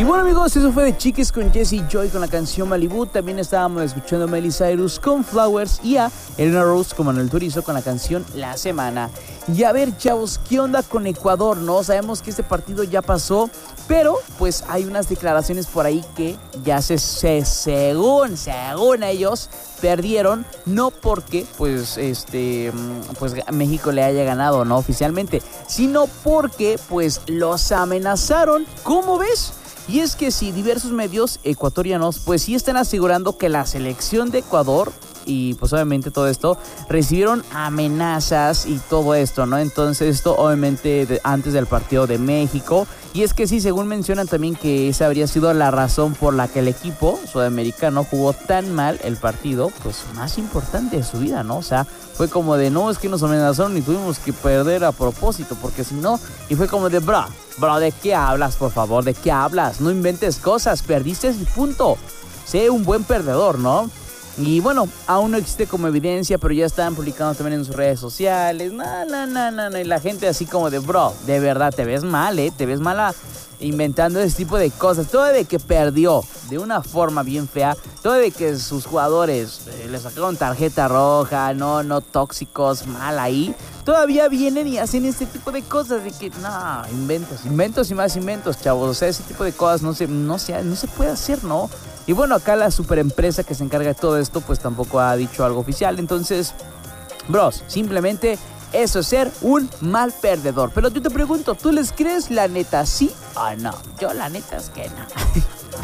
Y bueno, amigos, eso fue de Chiquis con Jessie Joy con la canción Malibu. También estábamos escuchando a Miley Cyrus con Flowers y a Elena Rose con Manuel Turizo con la canción La Semana. Y a ver, chavos, ¿qué onda con Ecuador? No sabemos que este partido ya pasó, pero pues hay unas declaraciones por ahí que ya según ellos perdieron, no porque pues México le haya ganado, no oficialmente, sino porque pues los amenazaron. ¿Cómo ves? Y es que sí, diversos medios ecuatorianos pues sí están asegurando que la selección de Ecuador y pues obviamente todo esto recibieron amenazas y todo esto, ¿no? Entonces esto obviamente antes del partido de México. Y es que sí, según mencionan también que esa habría sido la razón por la que el equipo sudamericano jugó tan mal el partido, pues más importante de su vida, ¿no? O sea, fue como de, no, es que nos amenazaron y tuvimos que perder a propósito, porque si no, y fue como de, bro, ¿de qué hablas, por favor? ¿De qué hablas? No inventes cosas, perdiste y punto. Sé un buen perdedor, ¿no? Y bueno, aún no existe como evidencia, pero ya están publicando también en sus redes sociales. No. Y la gente así como de, bro, de verdad, te ves mal, te ves mala inventando ese tipo de cosas. Todo de que perdió de una forma bien fea. Todo de que sus jugadores le sacaron tarjeta roja, no tóxicos, mal ahí. Todavía vienen y hacen este tipo de cosas de que, no, inventos y más inventos, chavos. O sea, ese tipo de cosas no se puede hacer, ¿no? Y bueno, acá la superempresa que se encarga de todo esto, pues tampoco ha dicho algo oficial. Entonces, bros, simplemente eso es ser un mal perdedor. Pero yo te pregunto, ¿tú les crees la neta sí o no? Yo la neta es que no.